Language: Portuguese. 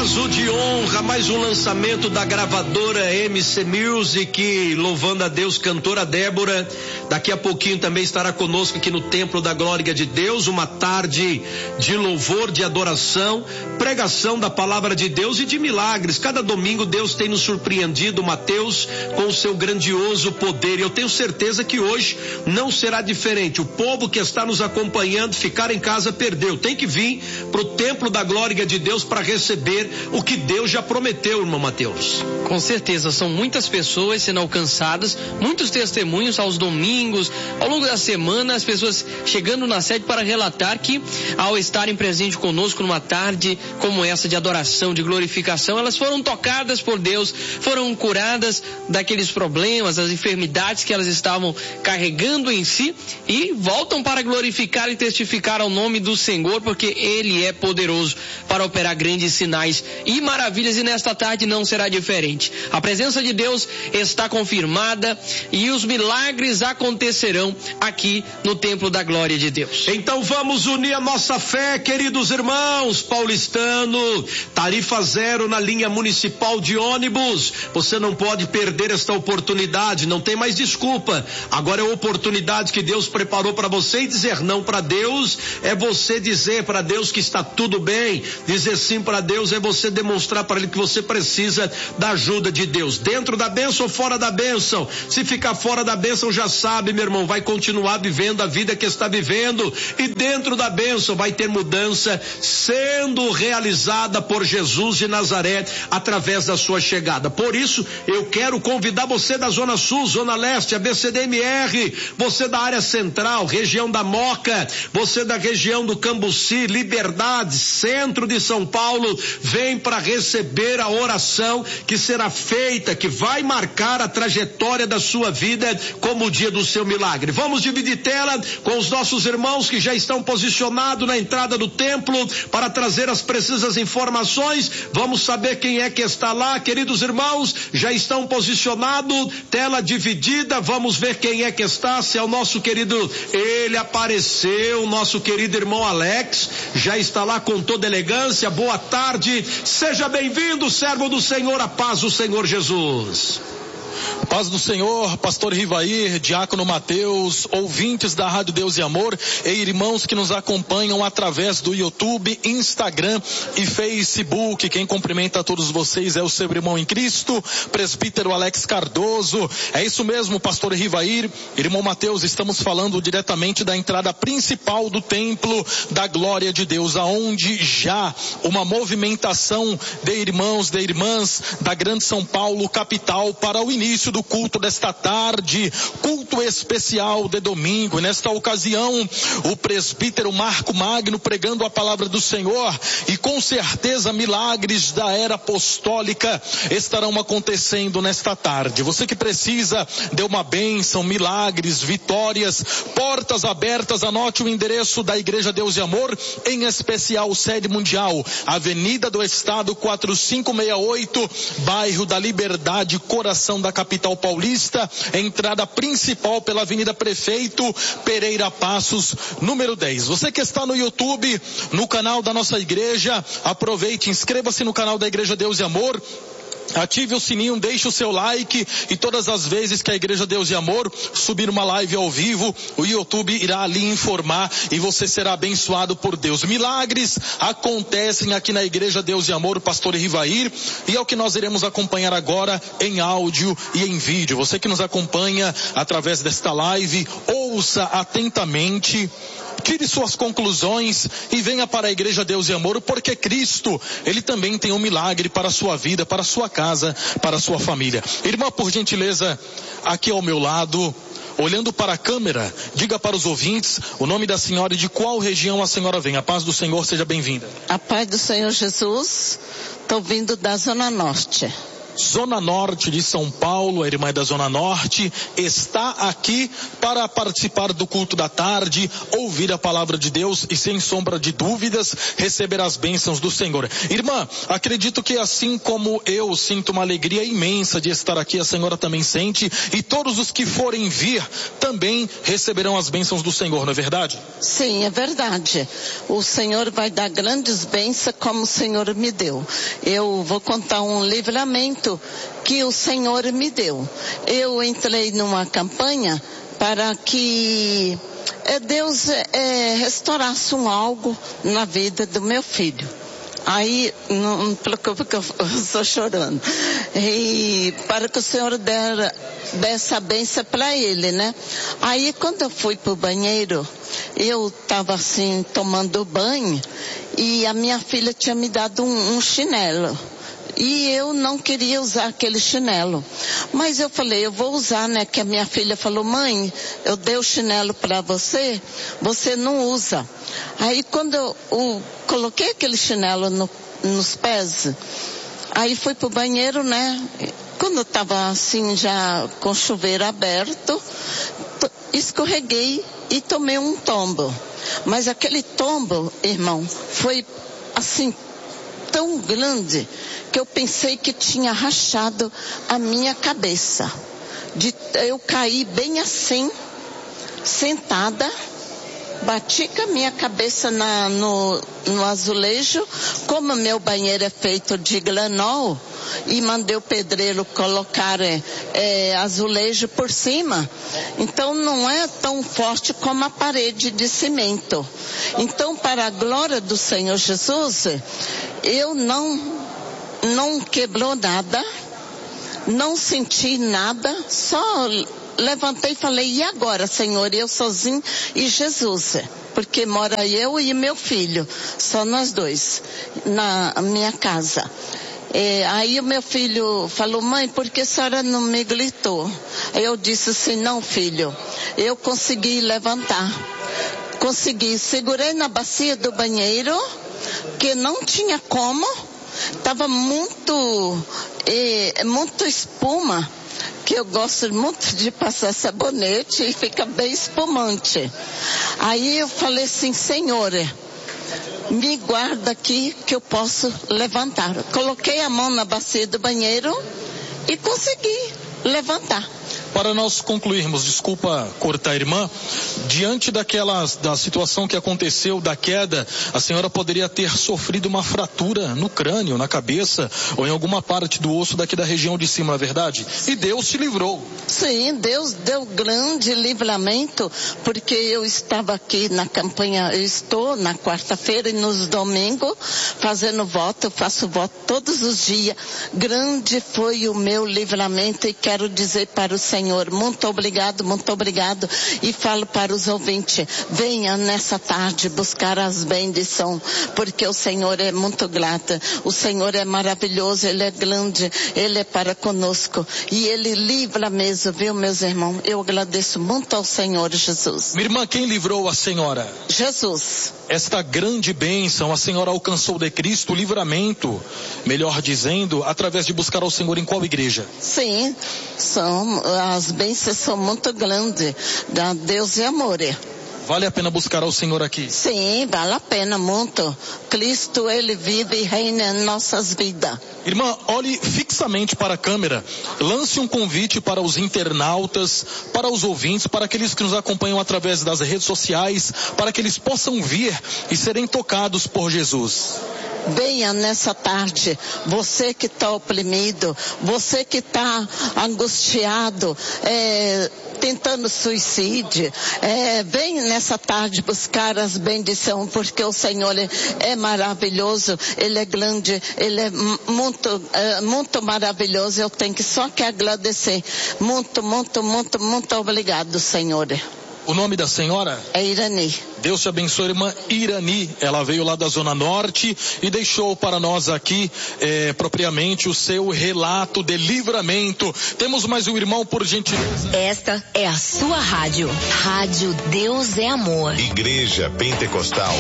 peso de honra, mais um lançamento da gravadora MC Music, louvando a Deus, cantora Débora. Daqui a pouquinho também estará conosco aqui no Templo da Glória de Deus, uma tarde de louvor, de adoração, pregação da palavra de Deus e de milagres. Cada domingo Deus tem nos surpreendido, Mateus, com o seu grandioso poder. E eu tenho certeza que hoje não será diferente. O povo que está nos acompanhando, ficar em casa perdeu. Tem que vir para o Templo da Glória de Deus para receber o que Deus já prometeu, irmão Mateus. Com certeza, são muitas pessoas sendo alcançadas, muitos testemunhos aos domingos, ao longo da semana, as pessoas chegando na sede para relatar que, ao estarem presentes conosco numa tarde como essa de adoração, de glorificação, elas foram tocadas por Deus, foram curadas daqueles problemas, das enfermidades que elas estavam carregando em si e voltam para glorificar e testificar ao nome do Senhor, porque Ele é poderoso para operar grandes sinais e maravilhas, e nesta tarde não será diferente. A presença de Deus está confirmada e os milagres acontecerão aqui no Templo da Glória de Deus. Então vamos unir a nossa fé, queridos irmãos. Paulistano, tarifa zero na linha municipal de ônibus. Você não pode perder esta oportunidade, não tem mais desculpa. Agora é a oportunidade que Deus preparou para você, e dizer não para Deus é você dizer para Deus que está tudo bem. Dizer sim para Deus é você demonstrar para Ele que você precisa da ajuda de Deus. Dentro da bênção ou fora da bênção? Se ficar fora da bênção, já sabe, meu irmão, vai continuar vivendo a vida que está vivendo. E dentro da bênção vai ter mudança sendo realizada por Jesus de Nazaré através da sua chegada. Por isso, eu quero convidar você da Zona Sul, Zona Leste, ABCDMR, você da área central, região da Moca, você da região do Cambuci, Liberdade, centro de São Paulo, vem para receber a oração que será feita, que vai marcar a trajetória da sua vida como o dia do seu milagre. Vamos dividir tela com os nossos irmãos que já estão posicionados na entrada do templo para trazer as precisas informações. Vamos saber quem é que está lá, queridos irmãos, já estão posicionados, tela dividida, vamos ver quem é que está, se é o nosso querido, ele apareceu, o nosso querido irmão Alex, já está lá com toda elegância. Boa tarde, seja bem-vindo, servo do Senhor, a paz do Senhor Jesus. Paz do Senhor, pastor Rivair, diácono Mateus, ouvintes da Rádio Deus e Amor e irmãos que nos acompanham através do YouTube, Instagram e Facebook. Quem cumprimenta a todos vocês é o seu irmão em Cristo, presbítero Alex Cardoso. É isso mesmo, pastor Rivair, irmão Mateus, estamos falando diretamente da entrada principal do Templo da Glória de Deus, aonde já uma movimentação de irmãos, de irmãs da Grande São Paulo, capital, para o início do culto desta tarde, culto especial de domingo. Nesta ocasião, o presbítero Marco Magno pregando a palavra do Senhor, e com certeza milagres da era apostólica estarão acontecendo nesta tarde. Você que precisa de uma bênção, milagres, vitórias, portas abertas, anote o endereço da Igreja Deus e Amor, em especial sede mundial, Avenida do Estado 4568, bairro da Liberdade, coração da capital paulista, entrada principal pela Avenida Prefeito Pereira Passos, número 10. Você que está no YouTube, no canal da nossa igreja, aproveite, inscreva-se no canal da Igreja Deus e Amor, ative o sininho, deixe o seu like, e todas as vezes que a Igreja Deus e Amor subir uma live ao vivo, o YouTube irá ali informar e você será abençoado por Deus. Milagres acontecem aqui na Igreja Deus e Amor, pastor Rivair, e é o que nós iremos acompanhar agora em áudio e em vídeo. Você que nos acompanha através desta live, ouça atentamente, tire suas conclusões e venha para a Igreja Deus e Amor, porque Cristo, Ele também tem um milagre para a sua vida, para a sua casa, para a sua família. Irmã, por gentileza, aqui ao meu lado, olhando para a câmera, diga para os ouvintes o nome da senhora e de qual região a senhora vem. A paz do Senhor, seja bem-vinda. A paz do Senhor Jesus, estou vindo da Zona Norte. Zona Norte de São Paulo, a irmã da Zona Norte, está aqui para participar do culto da tarde, ouvir a palavra de Deus e, sem sombra de dúvidas, receber as bênçãos do Senhor. Irmã, acredito que assim como eu sinto uma alegria imensa de estar aqui, a senhora também sente, e todos os que forem vir também receberão as bênçãos do Senhor, não é verdade? Sim, é verdade. O Senhor vai dar grandes bênçãos como o Senhor me deu. Eu vou contar um livramento que o Senhor me deu. Eu entrei numa campanha para que Deus restaurasse algo na vida do meu filho. Aí, não preocupe que eu estou chorando. E para que o Senhor dê essa bênção para ele, né? Aí, quando eu fui pro banheiro, eu estava assim, tomando banho, e a minha filha tinha me dado um chinelo. E eu não queria usar aquele chinelo. Mas eu falei, eu vou usar, né? Que a minha filha falou, mãe, eu dei o chinelo para você, você não usa. Aí quando eu coloquei aquele chinelo nos pés, aí fui pro banheiro, né? Quando eu tava assim, já com o chuveiro aberto, escorreguei e tomei um tombo. Mas aquele tombo, irmão, foi assim, tão grande, que eu pensei que tinha rachado a minha cabeça. Eu caí bem assim, sentada, bati com a minha cabeça no azulejo, como meu banheiro é feito de granol, e mandei o pedreiro colocar azulejo por cima, então não é tão forte como a parede de cimento. Então, para a glória do Senhor Jesus, eu não quebrou nada, não senti nada, só levantei e falei, e agora, Senhor, eu sozinho e Jesus, porque mora eu e meu filho, só nós dois, na minha casa. Aí o meu filho falou, mãe, por que a senhora não me gritou? Aí eu disse assim, não, filho, eu consegui levantar. Consegui, segurei na bacia do banheiro, que não tinha como, estava muito espuma, que eu gosto muito de passar sabonete e fica bem espumante. Aí eu falei assim, Senhor, me guarda aqui que eu posso levantar. Coloquei a mão na bacia do banheiro e consegui levantar. Para nós concluirmos, desculpa cortar, irmã, diante da situação que aconteceu, da queda, a senhora poderia ter sofrido uma fratura no crânio, na cabeça, ou em alguma parte do osso daqui da região de cima, na verdade? E Deus te livrou. Sim, Deus deu grande livramento, porque eu estava aqui na campanha, eu estou na quarta-feira e nos domingos fazendo voto, eu faço voto todos os dias. Grande foi o meu livramento e quero dizer para o Senhor, muito obrigado, e falo para os ouvintes, venha nessa tarde buscar as bênçãos, porque o Senhor é muito grato, o Senhor é maravilhoso, Ele é grande, Ele é para conosco, e Ele livra mesmo, viu, meus irmãos? Eu agradeço muito ao Senhor Jesus. Minha irmã, quem livrou a senhora? Jesus. Esta grande bênção, a senhora alcançou de Cristo, o livramento, melhor dizendo, através de buscar ao Senhor em qual igreja? Sim, as bênçãos são muito grandes, da Deus e amor. Vale a pena buscar ao Senhor aqui? Sim, vale a pena muito. Cristo, Ele vive e reina em nossas vidas. Irmã, olhe fixamente para a câmera, lance um convite para os internautas, para os ouvintes, para aqueles que nos acompanham através das redes sociais, para que eles possam vir e serem tocados por Jesus. Venha nessa tarde, você que está oprimido, você que está angustiado, tentando suicídio, vem nessa tarde buscar as bendições, porque o Senhor é maravilhoso, Ele é grande, Ele é muito maravilhoso. Eu tenho só que agradecer. Muito obrigado, Senhor. O nome da senhora? É Irani. Deus te abençoe, irmã Irani. Ela veio lá da Zona Norte e deixou para nós aqui, propriamente, o seu relato de livramento. Temos mais um irmão, por gentileza. Esta é a sua rádio. Rádio Deus é Amor. Igreja Pentecostal